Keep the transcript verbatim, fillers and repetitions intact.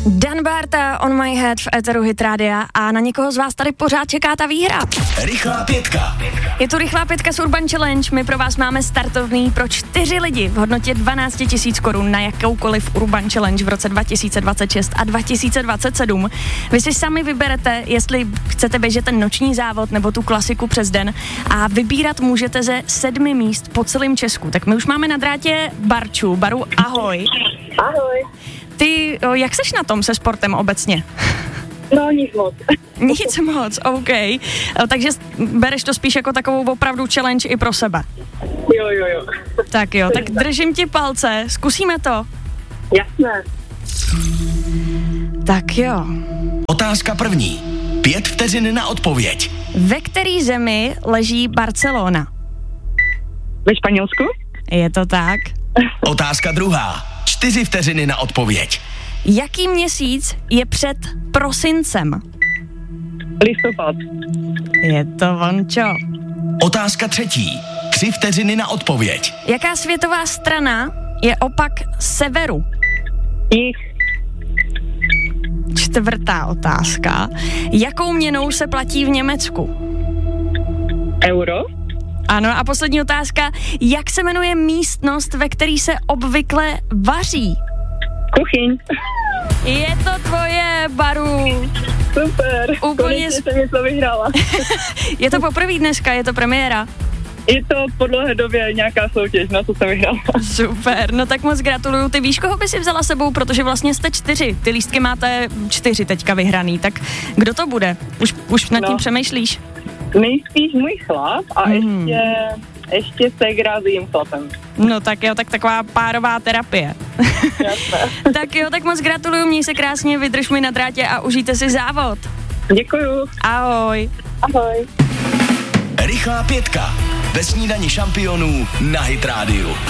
Dan Barta, On My Head v éteru Hit Rádia a na někoho z vás tady pořád čeká ta výhra. Rychlá pětka. Je tu rychlá pětka z Urban Challenge, my pro vás máme startovný pro čtyři lidi v hodnotě dvanáct tisíc korun na jakoukoliv Urban Challenge v roce dva tisíce dvacet šest a dva tisíce dvacet sedm. Vy si sami vyberete, jestli chcete běžet ten noční závod nebo tu klasiku přes den a vybírat můžete ze sedmi míst po celém Česku. Tak my už máme na drátě Barču. Baru, ahoj. Ahoj. Ty, o, jak seš na tom se sportem obecně? No, nic moc. Nic moc, OK. O, takže bereš to spíš jako takovou opravdu challenge i pro sebe. Jo, jo, jo. Tak jo, tak držím ti palce, zkusíme to. Jasné. Tak jo. Otázka první. Pět vteřin na odpověď. Ve které zemi leží Barcelona? Ve Španělsku? Je to tak. Otázka druhá. Čtyři vteřiny na odpověď. Jaký měsíc je před prosincem? Listopad. Je to vončo. Otázka třetí. Tři vteřiny na odpověď. Jaká světová strana je opak severu? Jich. Čtvrtá otázka. Jakou měnou se platí v Německu? Euro. Ano, a poslední otázka. Jak se jmenuje místnost, ve které se obvykle vaří? Kuchyň. Je to tvoje, Baru. Super. Úplně Konečně sp- jsem něco vyhrála. Je to poprvé dneska, je to premiéra. Je to po dlouhé době nějaká soutěž, na co jsem vyhrála. Super, no tak moc gratuluju. Ty víš, koho by si vzala sebou, protože vlastně jste čtyři. Ty lístky máte čtyři teďka vyhraný, tak kdo to bude? Už, už nad tím No. přemýšlíš? Nejspíš můj chlap a Hmm. ještě, ještě ségra s jím chlapem. No tak jo, tak taková párová terapie. Jasné. Tak jo, tak moc gratuluju, měj se krásně, vydrž mi na drátě a užijte si závod. Děkuju. Ahoj. Ahoj. Rychlá pětka. Ve snídani šampionů na Hit Rádiu.